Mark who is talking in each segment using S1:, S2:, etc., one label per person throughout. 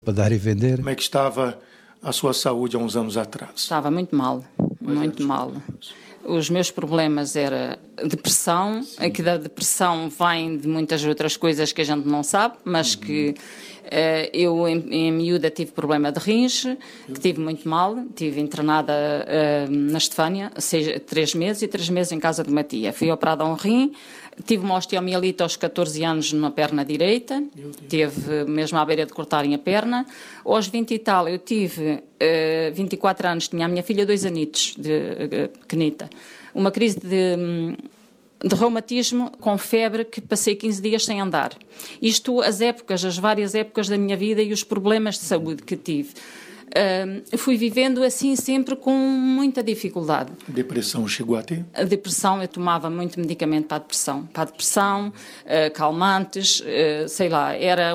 S1: Para dar e vender.
S2: Como é que estava a sua saúde há uns anos atrás?
S3: Estava muito mal, muito mal. Os meus problemas era depressão, que da depressão vem de muitas outras coisas que a gente não sabe, mas que eu em miúda tive problema de rins, que tive muito mal, estive internada na Estefânia, 3 meses e 3 meses em casa de uma tia. Fui operada a um rim, tive uma osteomielite aos 14 anos na perna direita, teve mesmo à beira de cortarem a perna. Aos 20 e tal eu tive 24 anos, tinha a minha filha 2 anitos, pequenita, uma crise de reumatismo com febre que passei 15 dias sem andar. Isto, as várias épocas da minha vida e os problemas de saúde que tive. Fui vivendo assim sempre com muita dificuldade.
S2: A depressão chegou a ter?
S3: A depressão, eu tomava muito medicamento para a depressão, calmantes, sei lá, era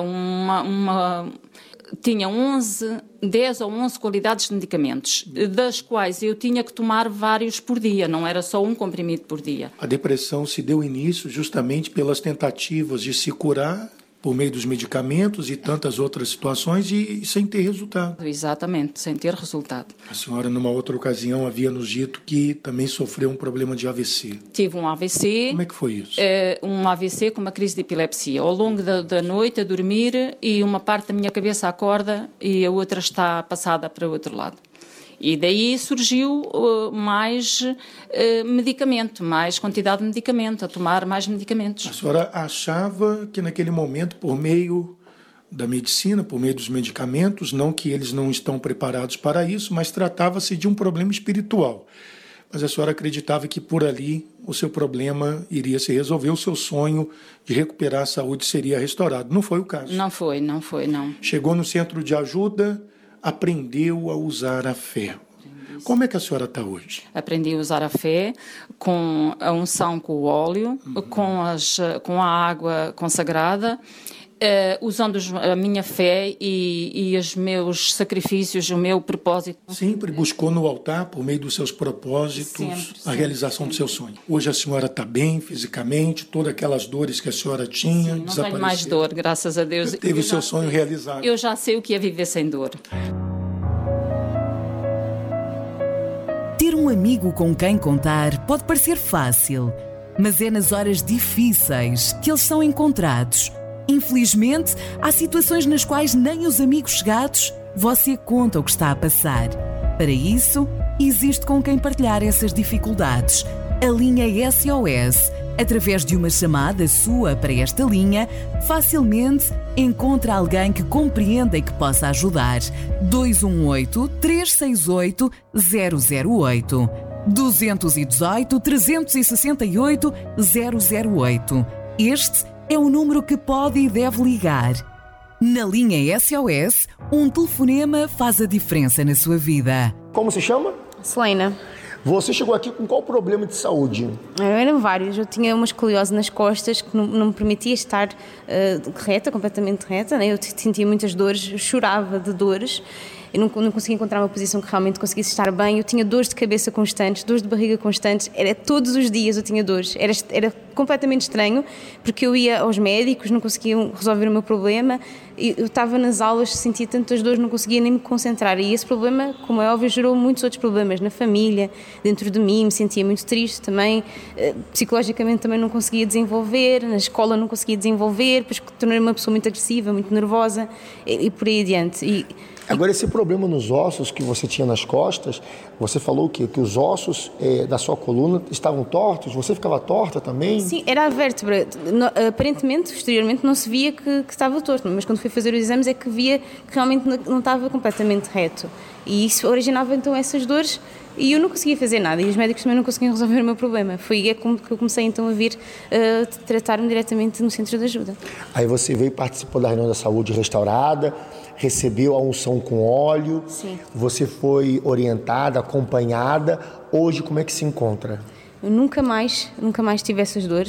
S3: tinha 10 ou 11 qualidades de medicamentos, das quais eu tinha que tomar vários por dia, não era só um comprimido por dia.
S2: A depressão se deu início justamente pelas tentativas de se curar por meio dos medicamentos e tantas outras situações e sem ter resultado.
S3: Exatamente, sem ter resultado.
S2: A senhora, numa outra ocasião, havia nos dito que também sofreu um problema de AVC.
S3: Tive um AVC.
S2: Como é que foi isso?
S3: Um AVC com uma crise de epilepsia. Ao longo da noite, a dormir, e uma parte da minha cabeça acorda e a outra está passada para o outro lado. E daí surgiu mais medicamento, mais quantidade de medicamento, a tomar mais medicamentos.
S2: A senhora achava que naquele momento, por meio da medicina, por meio dos medicamentos, não que eles não estão preparados para isso, mas tratava-se de um problema espiritual. Mas a senhora acreditava que por ali o seu problema iria se resolver, o seu sonho de recuperar a saúde seria restaurado. Não foi o caso.
S3: Não foi.
S2: Chegou no centro de ajuda, aprendeu a usar a fé. Como é que a senhora está hoje?
S3: Aprendi a usar a fé com a unção com o óleo, com a água consagrada, usando a minha fé e os meus sacrifícios, o meu propósito.
S2: Sempre buscou no altar, por meio dos seus propósitos, a realização do seu sonho. Hoje a senhora está bem fisicamente, todas aquelas dores que a senhora tinha
S3: desapareceram. Não tenho mais dor, graças a Deus.
S2: Teve o seu sonho realizado.
S3: Eu já sei o que é viver sem dor.
S4: Ter um amigo com quem contar pode parecer fácil, mas é nas horas difíceis que eles são encontrados. Infelizmente, há situações nas quais nem os amigos chegados você conta o que está a passar. Para isso, existe com quem partilhar essas dificuldades. A linha SOS, através de uma chamada sua para esta linha, facilmente encontra alguém que compreenda e que possa ajudar. 218-368-008. 218-368-008. Este é o número que pode e deve ligar. Na linha SOS, um telefonema faz a diferença na sua vida.
S5: Como se chama?
S6: Selena.
S5: Você chegou aqui com qual problema de saúde?
S6: Eram vários. Eu tinha uma escoliose nas costas que não me permitia estar reta, completamente reta, né? Eu sentia muitas dores, eu chorava de dores. Eu não conseguia encontrar uma posição que realmente conseguisse estar bem. Eu tinha dores de cabeça constantes, dores de barriga constantes. Era todos os dias eu tinha dores. Era completamente estranho, porque eu ia aos médicos, não conseguiam resolver o meu problema. Eu estava nas aulas, sentia tantas dores, não conseguia nem me concentrar. E esse problema, como é óbvio, gerou muitos outros problemas na família, dentro de mim. Me sentia muito triste também. Psicologicamente também não conseguia desenvolver. Na escola não conseguia desenvolver. Depois tornei-me uma pessoa muito agressiva, muito nervosa e por aí adiante.
S5: Agora, esse problema nos ossos que você tinha nas costas, você falou que os ossos da sua coluna estavam tortos? Você ficava torta também?
S6: Sim, era a vértebra. Aparentemente, posteriormente, não se via que estava torto, mas quando fui fazer os exames é que via que realmente não estava completamente reto. E isso originava então essas dores e eu não conseguia fazer nada. E os médicos também não conseguiam resolver o meu problema. Foi aí que eu comecei então a vir tratar-me diretamente no centro de ajuda.
S5: Aí você veio e participou da reunião da saúde restaurada, recebeu a unção com óleo.
S6: Sim.
S5: Você foi orientada, acompanhada. Hoje, como é que se encontra?
S6: Eu nunca mais tive essas dores.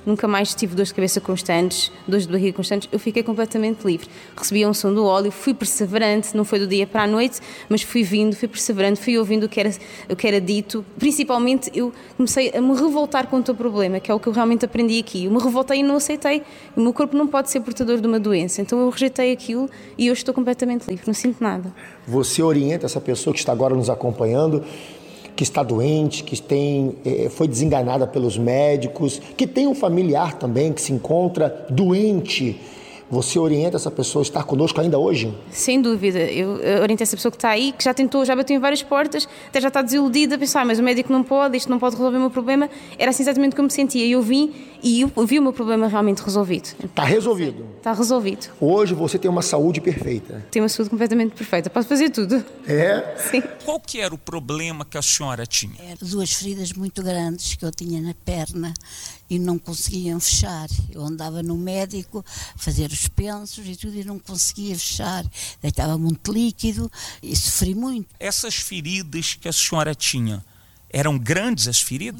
S6: nunca mais tive dores de cabeça constantes, dores de barriga constantes, eu fiquei completamente livre. Recebi a unção do óleo, fui perseverante, não foi do dia para a noite, mas fui perseverante, fui ouvindo o que era dito. Principalmente eu comecei a me revoltar contra o problema, que é o que eu realmente aprendi aqui. Eu me revoltei e não aceitei. O meu corpo não pode ser portador de uma doença, então eu rejeitei aquilo e hoje estou completamente livre, não sinto nada.
S5: Você orienta essa pessoa que está agora nos acompanhando, que está doente, que foi desenganada pelos médicos, que tem um familiar também que se encontra doente. Você orienta essa pessoa a estar conosco ainda hoje?
S6: Sem dúvida. Eu oriento essa pessoa que está aí, que já tentou, já bateu em várias portas, até já está desiludida, a pensar, mas o médico não pode, isto não pode resolver o meu problema. Era assim exatamente como me sentia. Eu vim e eu vi o meu problema realmente resolvido.
S5: Está resolvido?
S6: Está resolvido.
S5: Hoje você tem uma saúde perfeita?
S6: Tenho uma saúde completamente perfeita. Posso fazer tudo.
S5: É?
S6: Sim.
S1: Qual que era o problema que a senhora tinha?
S7: Eram 2 feridas muito grandes que eu tinha na perna e não conseguiam fechar. Eu andava no médico a fazer os pensos e tudo e não conseguia fechar. Deitava muito líquido e sofri muito.
S1: Essas feridas que a senhora tinha, eram grandes as feridas?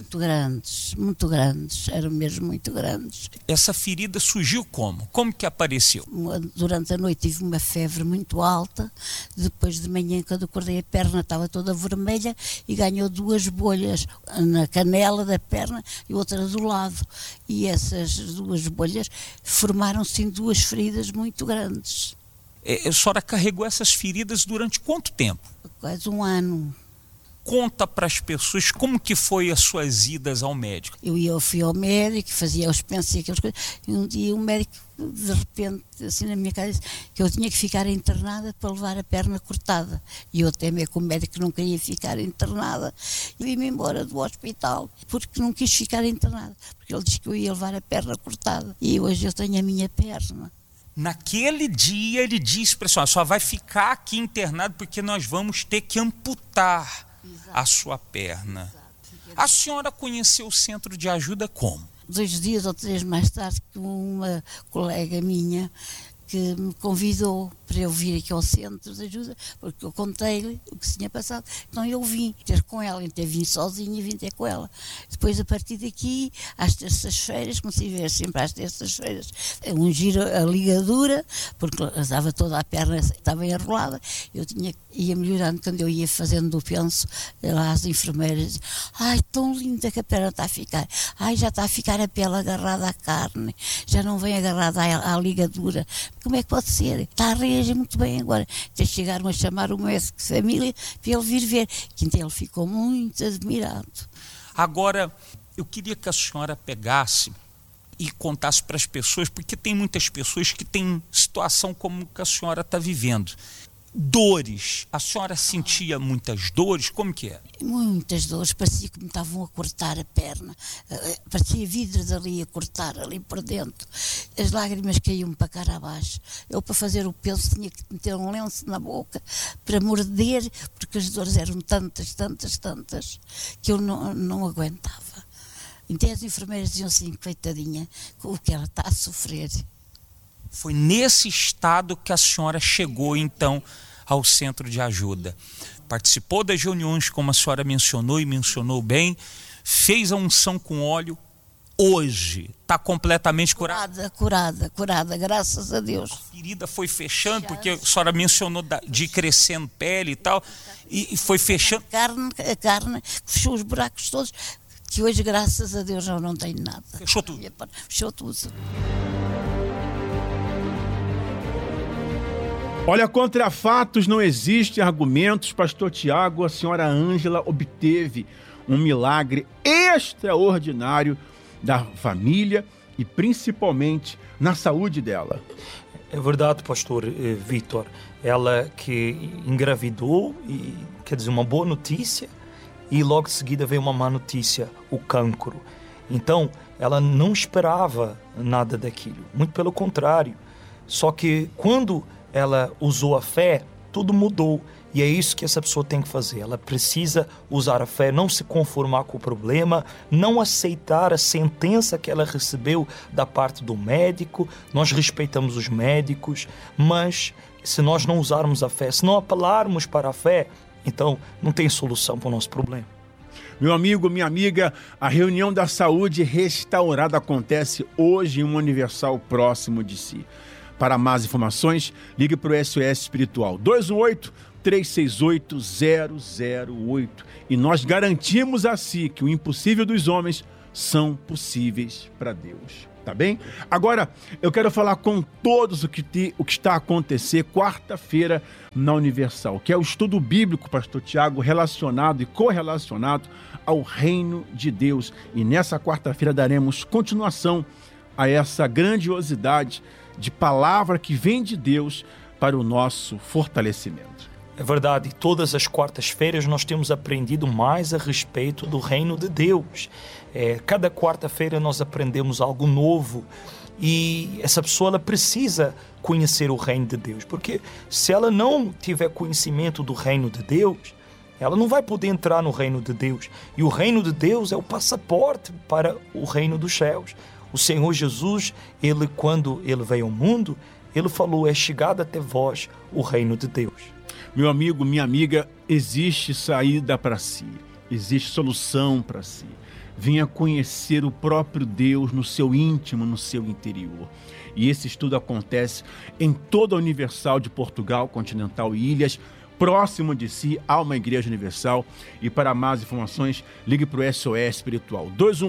S7: Muito grandes, eram mesmo muito grandes.
S1: Essa ferida surgiu como? Como que apareceu?
S7: Durante a noite tive uma febre muito alta, depois de manhã quando acordei a perna estava toda vermelha e ganhou 2 bolhas na canela da perna e outra do lado. E essas 2 bolhas formaram-se em 2 feridas muito grandes.
S1: A senhora carregou essas feridas durante quanto tempo?
S7: Quase 1 ano.
S1: Conta para as pessoas como que foi as suas idas ao médico.
S7: Eu fui ao médico, fazia os pensos e aquelas coisas, e um dia o médico, de repente, assim na minha casa, disse que eu tinha que ficar internada para levar a perna cortada. E eu temia que o médico não queria ficar internada. E vim-me embora do hospital, porque não quis ficar internada, porque ele disse que eu ia levar a perna cortada. E hoje eu tenho a minha perna.
S1: Naquele dia ele disse para a senhora, só vai ficar aqui internado porque nós vamos ter que amputar a sua perna. A senhora conheceu o centro de ajuda como?
S7: 2 dias ou 3 mais tarde, que uma colega minha que me convidou para eu vir aqui ao centro de ajuda, porque eu contei-lhe o que se tinha passado. Então eu vim ter com ela, então vim sozinha e vim ter com ela. Depois, a partir daqui, às terças-feiras, comecei a ver sempre às terças-feiras, ungir a ligadura, porque estava toda a perna, estava enrolada. Ia melhorando quando eu ia fazendo o penso, lá as enfermeiras, ai, tão linda que a perna está a ficar, ai, já está a ficar a pele agarrada à carne, já não vem agarrada à ligadura. Como é que pode ser? Está a reagir muito bem agora. Até chegaram a chamar o médico de família para ele vir ver. Então ele ficou muito admirado.
S1: Agora, eu queria que a senhora pegasse e contasse para as pessoas, porque tem muitas pessoas que têm situação como que a senhora está vivendo. Dores. A senhora sentia muitas dores? Como que é?
S7: Muitas dores. Parecia que me estavam a cortar a perna. Parecia vidros ali a cortar, ali por dentro. As lágrimas caíam para cá abaixo. Eu, para fazer o penso, tinha que meter um lenço na boca para morder, porque as dores eram tantas, que eu não aguentava. Então as enfermeiras diziam assim, coitadinha, o que ela está a sofrer.
S1: Foi nesse estado que a senhora chegou, então, ao centro de ajuda. Participou das reuniões, como a senhora mencionou e mencionou bem, fez a unção com óleo. Hoje está completamente curada?
S7: Curada, graças a Deus.
S1: A ferida foi fechando, porque a senhora mencionou de ir crescendo pele e tal, e foi fechando.
S7: A carne fechou os buracos todos, que hoje, graças a Deus, eu não tenho nada.
S1: Fechou tudo?
S7: Fechou tudo.
S8: Olha, contra fatos não existem argumentos. Pastor Tiago, a senhora Ângela obteve um milagre extraordinário da família e principalmente na saúde dela.
S9: É verdade, pastor Vítor. Ela que engravidou, e quer dizer, uma boa notícia, e logo em seguida veio uma má notícia, o cancro. Então, ela não esperava nada daquilo, muito pelo contrário. Só que quando ela usou a fé, tudo mudou. E é isso que essa pessoa tem que fazer. Ela precisa usar a fé, não se conformar com o problema, não aceitar a sentença que ela recebeu da parte do médico. Nós respeitamos os médicos, mas se nós não usarmos a fé, se não apelarmos para a fé, então não tem solução para o nosso problema.
S8: Meu amigo, minha amiga, a reunião da saúde restaurada acontece hoje em um Universal próximo de si. Para mais informações, ligue para o SOS Espiritual 218-368-008. E nós garantimos a si que o impossível dos homens são possíveis para Deus. Tá bem? Agora, eu quero falar com todos o que está a acontecer quarta-feira na Universal, que é o estudo bíblico, pastor Tiago, relacionado e correlacionado ao reino de Deus. E nessa quarta-feira daremos continuação a essa grandiosidade de palavra que vem de Deus para o nosso fortalecimento.
S9: É verdade, todas as quartas-feiras nós temos aprendido mais a respeito do reino de Deus. Cada quarta-feira nós aprendemos algo novo e essa pessoa ela precisa conhecer o reino de Deus, porque se ela não tiver conhecimento do reino de Deus, ela não vai poder entrar no reino de Deus. E o reino de Deus é o passaporte para o reino dos céus. O Senhor Jesus, quando ele veio ao mundo, ele falou, é chegado até vós o reino de Deus.
S8: Meu amigo, minha amiga, existe saída para si, existe solução para si. Venha conhecer o próprio Deus no seu íntimo, no seu interior. E esse estudo acontece em toda a Universal de Portugal, Continental e Ilhas. Próximo de si há uma Igreja Universal. E para mais informações, ligue para o SOS Espiritual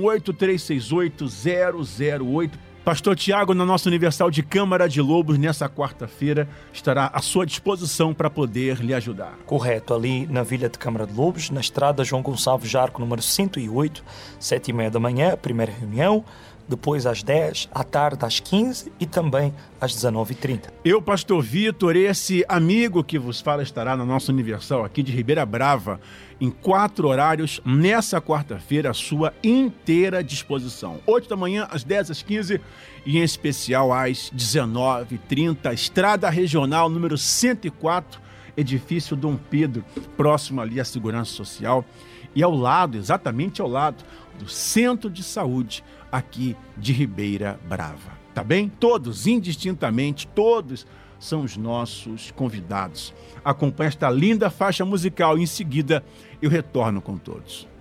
S8: 218-368-008. Pastor Tiago, na nossa Universal de Câmara de Lobos, nessa quarta-feira, estará à sua disposição para poder lhe ajudar.
S9: Correto, ali na Vila de Câmara de Lobos, na estrada João Gonçalves Jarco, número 108, 7h30 da manhã, primeira reunião, depois às 10, à tarde às 15 e também às 19h30.
S8: Eu, pastor Vitor, esse amigo que vos fala, estará na nossa Universal aqui de Ribeira Brava, em 4 horários, nessa quarta-feira, à sua inteira disposição. 8 da manhã, às 10, às 15 e em especial às 19h30, Estrada Regional número 104, edifício Dom Pedro, próximo ali à Segurança Social e ao lado, exatamente ao lado, do Centro de Saúde aqui de Ribeira Brava. Tá bem? Todos, indistintamente, todos são os nossos convidados. Acompanhe esta linda faixa musical e em seguida eu retorno com todos.